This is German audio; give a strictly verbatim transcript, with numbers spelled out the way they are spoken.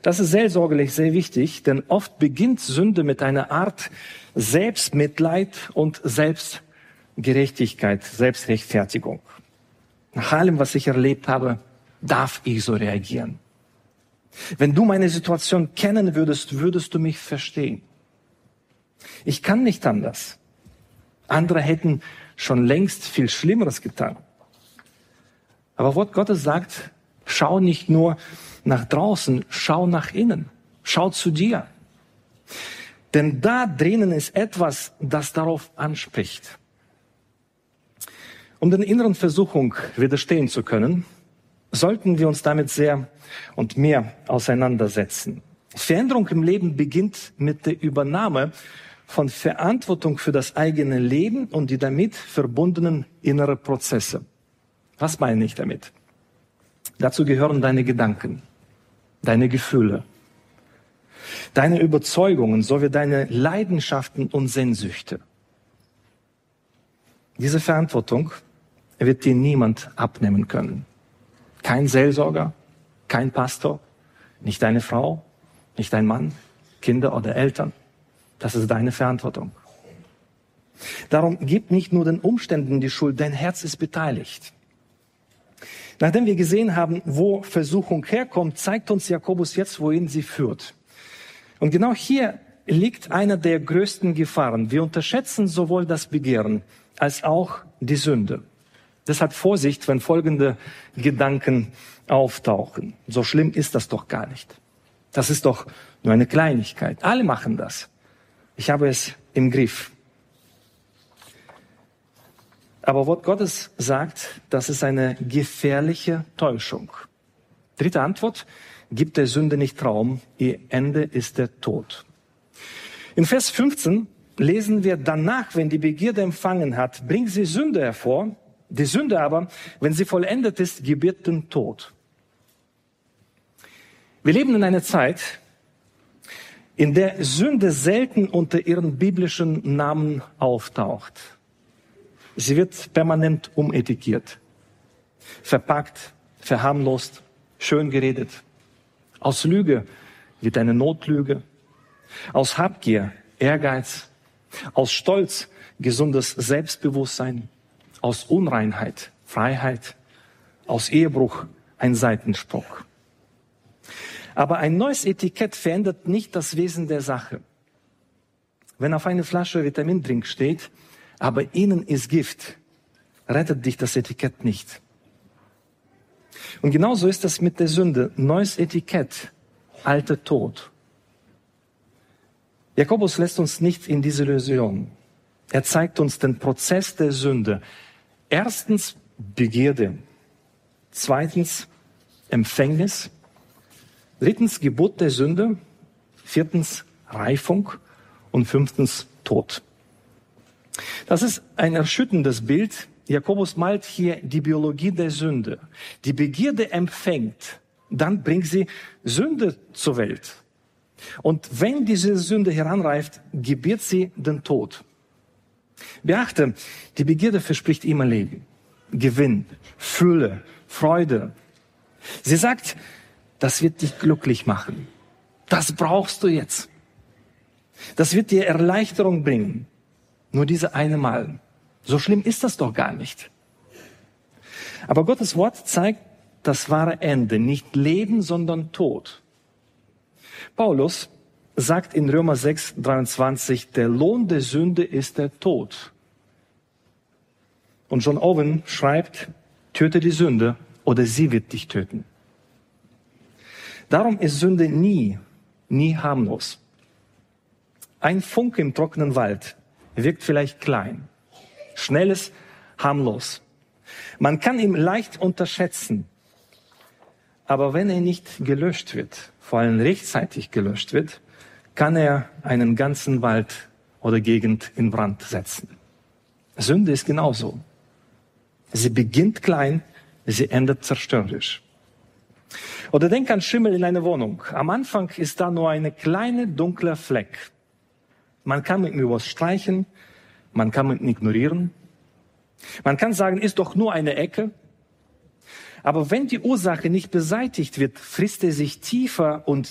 Das ist seelsorgerlich sehr wichtig, denn oft beginnt Sünde mit einer Art Selbstmitleid und Selbstgerechtigkeit, Selbstrechtfertigung. Nach allem, was ich erlebt habe, darf ich so reagieren. Wenn du meine Situation kennen würdest, würdest du mich verstehen. Ich kann nicht anders. Andere hätten schon längst viel Schlimmeres getan. Aber Wort Gottes sagt, schau nicht nur nach draußen, schau nach innen. Schau zu dir. Denn da drinnen ist etwas, das darauf anspricht. Um den inneren Versuchung widerstehen zu können, sollten wir uns damit sehr und mehr auseinandersetzen. Veränderung im Leben beginnt mit der Übernahme von Verantwortung für das eigene Leben und die damit verbundenen inneren Prozesse. Was meine ich damit? Dazu gehören deine Gedanken, deine Gefühle, deine Überzeugungen sowie deine Leidenschaften und Sehnsüchte. Diese Verantwortung wird dir niemand abnehmen können. Kein Seelsorger, kein Pastor, nicht deine Frau, nicht dein Mann, Kinder oder Eltern. Das ist deine Verantwortung. Darum gib nicht nur den Umständen die Schuld, dein Herz ist beteiligt. Nachdem wir gesehen haben, wo Versuchung herkommt, zeigt uns Jakobus jetzt, wohin sie führt. Und genau hier liegt einer der größten Gefahren. Wir unterschätzen sowohl das Begehren als auch die Sünde. Deshalb Vorsicht, wenn folgende Gedanken auftauchen. So schlimm ist das doch gar nicht. Das ist doch nur eine Kleinigkeit. Alle machen das. Ich habe es im Griff. Aber Wort Gottes sagt, das ist eine gefährliche Täuschung. Dritte Antwort, gibt der Sünde nicht Raum, ihr Ende ist der Tod. In Vers fünfzehn lesen wir, danach, wenn die Begierde empfangen hat, bringt sie Sünde hervor. Die Sünde aber, wenn sie vollendet ist, gebiert den Tod. Wir leben in einer Zeit, in der Sünde selten unter ihren biblischen Namen auftaucht. Sie wird permanent umetikiert, verpackt, verharmlost, schön geredet. Aus Lüge wird eine Notlüge, aus Habgier Ehrgeiz, aus Stolz gesundes Selbstbewusstsein, aus Unreinheit Freiheit, aus Ehebruch ein Seitensprung. Aber ein neues Etikett verändert nicht das Wesen der Sache. Wenn auf einer Flasche Vitamindrink steht, aber innen ist Gift, rettet dich das Etikett nicht. Und genauso ist das mit der Sünde. Neues Etikett, alter Tod. Jakobus lässt uns nicht in diese Illusion. Er zeigt uns den Prozess der Sünde. Erstens Begierde. Zweitens Empfängnis. Drittens Geburt der Sünde. Viertens Reifung. Und fünftens Tod. Das ist ein erschütterndes Bild. Jakobus malt hier die Biologie der Sünde. Die Begierde empfängt, dann bringt sie Sünde zur Welt. Und wenn diese Sünde heranreift, gebiert sie den Tod. Beachte, die Begierde verspricht immer Leben, Gewinn, Fülle, Freude. Sie sagt, das wird dich glücklich machen. Das brauchst du jetzt. Das wird dir Erleichterung bringen. Nur diese eine Mal. So schlimm ist das doch gar nicht. Aber Gottes Wort zeigt das wahre Ende. Nicht Leben, sondern Tod. Paulus sagt in Römer sechs, dreiundzwanzig, der Lohn der Sünde ist der Tod. Und John Owen schreibt, töte die Sünde oder sie wird dich töten. Darum ist Sünde nie, nie harmlos. Ein Funke im trockenen Wald wirkt vielleicht klein, schnelles, harmlos. Man kann ihn leicht unterschätzen. Aber wenn er nicht gelöscht wird, vor allem rechtzeitig gelöscht wird, kann er einen ganzen Wald oder Gegend in Brand setzen. Sünde ist genauso. Sie beginnt klein, sie endet zerstörerisch. Oder denk an Schimmel in einer Wohnung. Am Anfang ist da nur eine kleine dunkle Fleck. Man kann mit ihm was streichen, man kann ihn ignorieren. Man kann sagen, ist doch nur eine Ecke. Aber wenn die Ursache nicht beseitigt wird, frisst er sich tiefer und